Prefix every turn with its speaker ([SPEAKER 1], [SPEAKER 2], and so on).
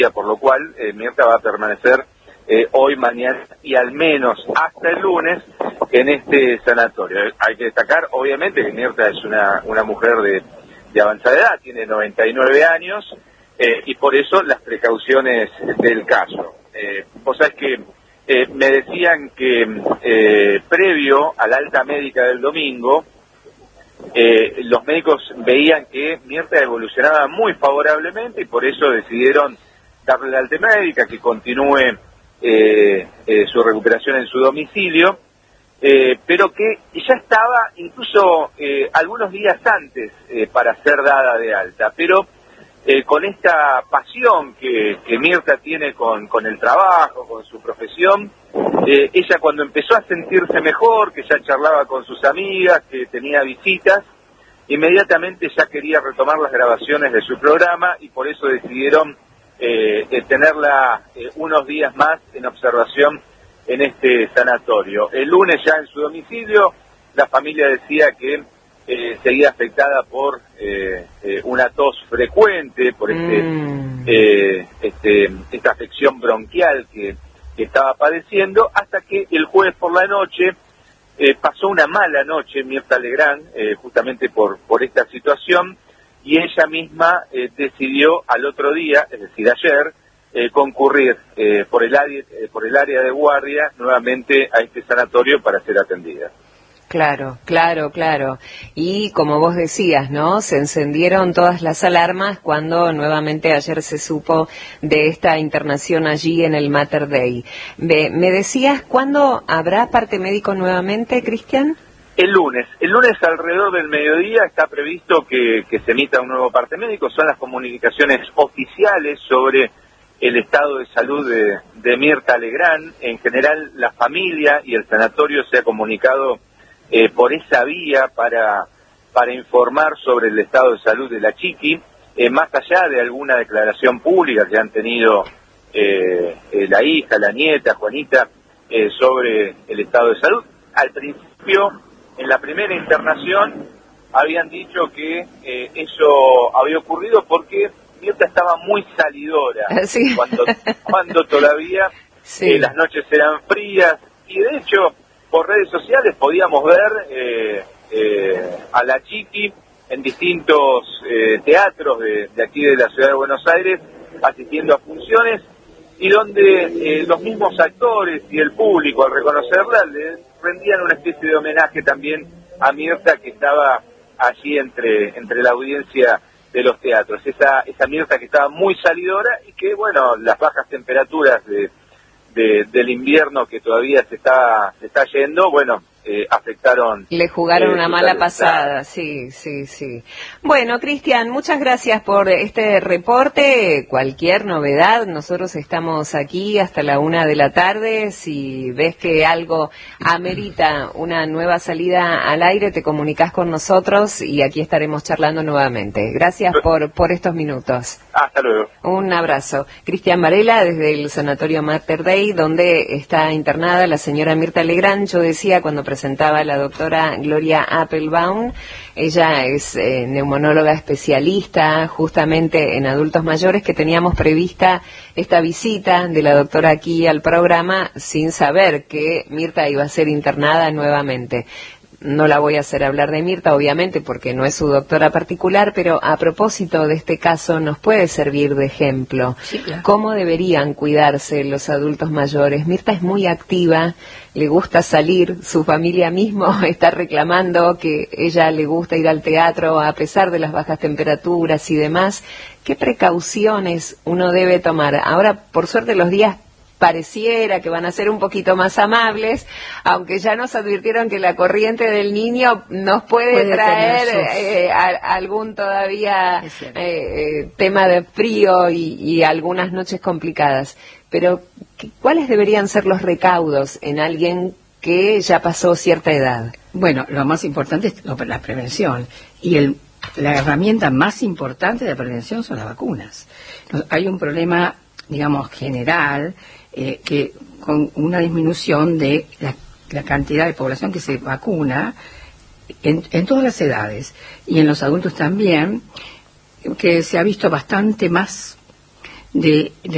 [SPEAKER 1] por lo cual Mirta va a permanecer hoy, mañana y al menos hasta el lunes en este sanatorio. Hay que destacar, obviamente, que Mirta es una mujer de avanzada edad, tiene 99 años, y por eso las precauciones del caso. Vos sabés que me decían que previo a la alta médica del domingo, los médicos veían que Mirta evolucionaba muy favorablemente y por eso decidieron darle la alta médica, que continúe su recuperación en su domicilio, pero que ya estaba incluso algunos días antes para ser dada de alta, pero con esta pasión que Mirta tiene con el trabajo, con su profesión, ella cuando empezó a sentirse mejor, que ya charlaba con sus amigas, que tenía visitas, inmediatamente ya quería retomar las grabaciones de su programa y por eso decidieron tenerla unos días más en observación en este sanatorio. El lunes ya en su domicilio, la familia decía que seguía afectada por una tos frecuente, por esta afección bronquial que estaba padeciendo, hasta que el jueves por la noche pasó una mala noche Mirta Legrand, justamente por esta situación, y ella misma decidió al otro día, es decir, ayer, concurrir por el área de guardia nuevamente a este sanatorio para ser atendida.
[SPEAKER 2] Claro. Y como vos decías, ¿no? Se encendieron todas las alarmas cuando nuevamente ayer se supo de esta internación allí en el Mater Dei. ¿Me decías cuándo habrá parte médico nuevamente, Cristian?
[SPEAKER 1] El lunes alrededor del mediodía está previsto que se emita un nuevo parte médico. Son las comunicaciones oficiales sobre el estado de salud de Mirta Legrand. En general, la familia y el sanatorio se ha comunicado por esa vía para informar sobre el estado de salud de la chiqui, más allá de alguna declaración pública que han tenido la hija, la nieta, Juanita, sobre el estado de salud. Al principio, en la primera internación, habían dicho que eso había ocurrido porque Mirta estaba muy salidora, sí. cuando todavía las noches eran frías, y de hecho por redes sociales podíamos ver a la chiqui en distintos teatros de aquí de la ciudad de Buenos Aires asistiendo a funciones, y donde los mismos actores y el público, al reconocerla, le rendían una especie de homenaje también a Mirta, que estaba allí entre la audiencia de los teatros. Esa Mirta que estaba muy salidora y que, bueno, las bajas temperaturas del invierno que todavía se está yendo, bueno, afectaron.
[SPEAKER 2] Le jugaron una mala pasada, sí. Bueno, Cristian, muchas gracias por este reporte. Cualquier novedad, nosotros estamos aquí hasta la 1:00 p.m. Si ves que algo amerita una nueva salida al aire, te comunicas con nosotros y aquí estaremos charlando nuevamente. Gracias por estos minutos.
[SPEAKER 1] Hasta luego.
[SPEAKER 2] Un abrazo. Cristian Varela, desde el Sanatorio Mater Dei, donde está internada la señora Mirta Legrand. Yo decía cuando presentaba a la doctora Gloria Appelbaum, ella es neumonóloga especialista justamente en adultos mayores, que teníamos prevista esta visita de la doctora aquí al programa sin saber que Mirta iba a ser internada nuevamente. No la voy a hacer hablar de Mirta, obviamente, porque no es su doctora particular, pero a propósito de este caso nos puede servir de ejemplo.
[SPEAKER 3] Sí, claro.
[SPEAKER 2] ¿Cómo deberían cuidarse los adultos mayores? Mirta es muy activa, le gusta salir, su familia mismo está reclamando que ella le gusta ir al teatro a pesar de las bajas temperaturas y demás. ¿Qué precauciones uno debe tomar? Ahora, por suerte, los días pareciera que van a ser un poquito más amables, aunque ya nos advirtieron que la corriente del Niño nos puede traer algún todavía tema de frío y algunas noches complicadas. Pero, ¿cuáles deberían ser los recaudos en alguien que ya pasó cierta edad?
[SPEAKER 3] Bueno, lo más importante es la prevención, y la herramienta más importante de prevención son las vacunas. Hay un problema, digamos, general, que con una disminución de la cantidad de población que se vacuna en todas las edades y en los adultos también, que se ha visto bastante más de